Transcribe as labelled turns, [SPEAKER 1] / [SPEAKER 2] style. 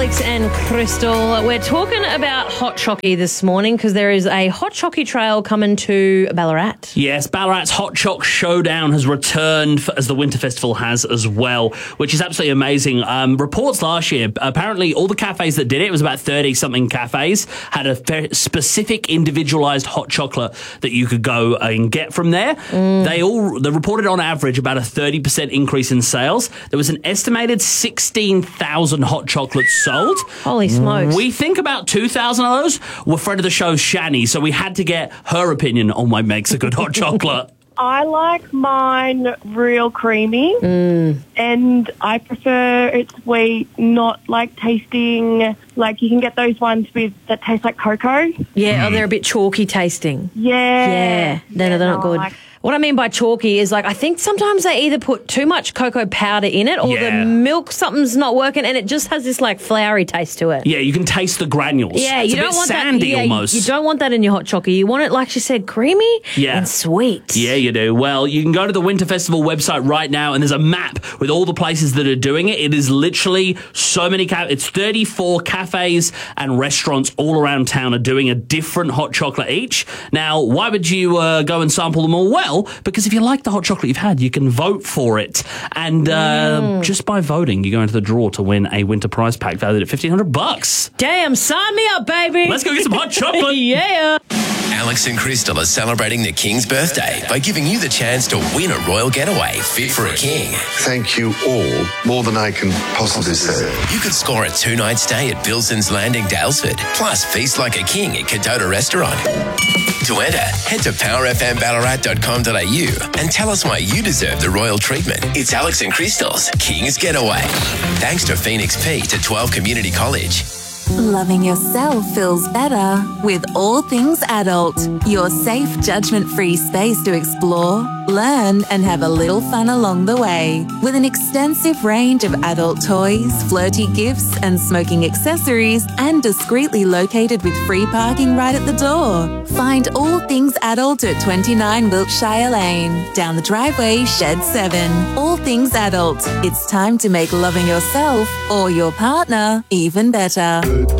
[SPEAKER 1] Alex and Crystal, we're talking about Hot Chocky this morning because there is a Hot Chocky trail coming to Ballarat.
[SPEAKER 2] Yes, Ballarat's Hot Choc Showdown has returned as the Winter Festival has as well, which is absolutely amazing. Reports last year, apparently all the cafes that did it was about 30-something cafes, had a specific individualised hot chocolate that you could go and get from there. They reported on average about a 30% increase in sales. There was an estimated 16,000 hot chocolates sold.
[SPEAKER 1] Holy smokes.
[SPEAKER 2] We think about 2,000 of those were friend of the show, Shani, so we had to get her opinion on what makes a good hot chocolate.
[SPEAKER 3] I like mine real creamy, and I prefer it sweet, not like tasting, like you can get those ones that taste like cocoa.
[SPEAKER 1] Yeah, they're a bit chalky tasting.
[SPEAKER 3] Yeah.
[SPEAKER 1] They're not good. What I mean by chalky is, like, I think sometimes they either put too much cocoa powder in it or the milk, something's not working, and it just has this, like, floury taste to it.
[SPEAKER 2] Yeah, you can taste the granules.
[SPEAKER 1] Yeah,
[SPEAKER 2] it's
[SPEAKER 1] you
[SPEAKER 2] a
[SPEAKER 1] don't
[SPEAKER 2] bit
[SPEAKER 1] want
[SPEAKER 2] sandy
[SPEAKER 1] that. Yeah,
[SPEAKER 2] almost.
[SPEAKER 1] you don't want that in your hot chocolate. You want it, like she said, creamy and sweet.
[SPEAKER 2] Yeah, you do. Well, you can go to the Winter Festival website right now, and there's a map with all the places that are doing it. It is literally so many it's 34 cafes and restaurants all around town are doing a different hot chocolate each. Now, why would you go and sample them all? Well, because if you like the hot chocolate you've had, you can vote for it. And just by voting, you go into the draw to win a winter prize pack valued at $1,500.
[SPEAKER 1] Damn, sign me up, baby.
[SPEAKER 2] Let's go get some hot chocolate.
[SPEAKER 1] Yeah.
[SPEAKER 4] Alex and Crystal are celebrating the King's birthday by giving you the chance to win a royal getaway fit for a king.
[SPEAKER 5] Thank you all, more than I can possibly say.
[SPEAKER 4] You could score a 2-night stay at Bilson's Landing, Dalesford, plus feast like a king at Cadota Restaurant. To enter, head to powerfmballarat.com.au and tell us why you deserve the royal treatment. It's Alex and Crystal's King's Getaway. Thanks to Phoenix P to 12 Community College.
[SPEAKER 6] Loving yourself feels better with All Things Adult, your safe, judgment-free space to explore, learn, and have a little fun along the way. With an extensive range of adult toys, flirty gifts, and smoking accessories, and discreetly located with free parking right at the door. Find All Things Adult at 29 Wiltshire Lane, down the driveway, Shed 7. All Things Adult. It's time to make loving yourself or your partner even better.